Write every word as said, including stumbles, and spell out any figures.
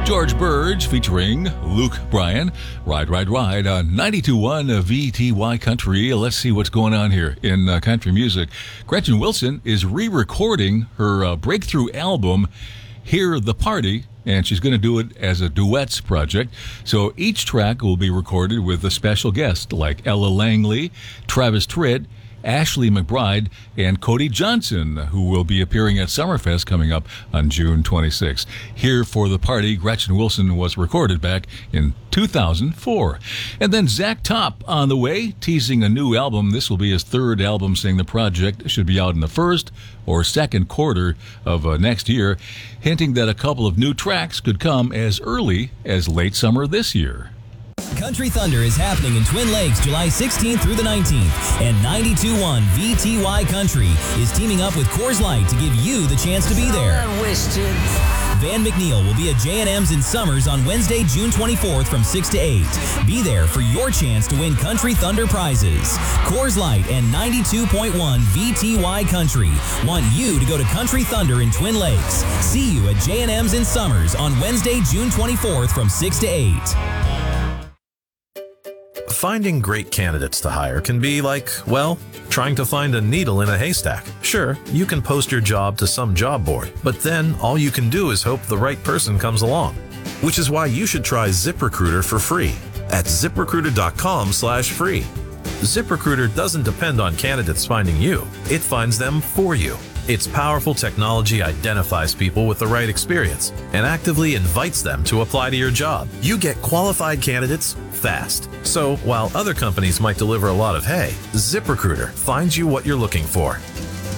George Burge featuring Luke Bryan. Ride, Ride, Ride on ninety-two point one V T Y Country. Let's see what's going on here in uh, country music. Gretchen Wilson is re-recording her uh, breakthrough album, Hear the Party, and she's going to do it as a duets project. So each track will be recorded with a special guest like Ella Langley, Travis Tritt, Ashley McBryde, and Cody Johnson, who will be appearing at Summerfest coming up on June twenty-sixth. Here for the Party, Gretchen Wilson was recorded back in two thousand four. And then Zach Top on the way, teasing a new album. This will be his third album, saying the project should be out in the first or second quarter of uh, next year, hinting that a couple of new tracks could come as early as late summer this year. Country Thunder is happening in Twin Lakes July sixteenth through the nineteenth, and ninety-two point one V T Y Country is teaming up with Coors Light to give you the chance to be there. Van McNeil will be at J and M's in Summers on Wednesday, June twenty-fourth from six to eight. Be there for your chance to win Country Thunder prizes. Coors Light and ninety-two point one V T Y Country want you to go to Country Thunder in Twin Lakes. See you at J and M's in Summers on Wednesday, June twenty-fourth from six to eight. Finding great candidates to hire can be like, well, trying to find a needle in a haystack. Sure, you can post your job to some job board, but then all you can do is hope the right person comes along. Which is why you should try ZipRecruiter for free at ziprecruiter dot com slash free. ZipRecruiter doesn't depend on candidates finding you. It finds them for you. Its powerful technology identifies people with the right experience and actively invites them to apply to your job. You get qualified candidates fast. So while other companies might deliver a lot of hay, ZipRecruiter finds you what you're looking for.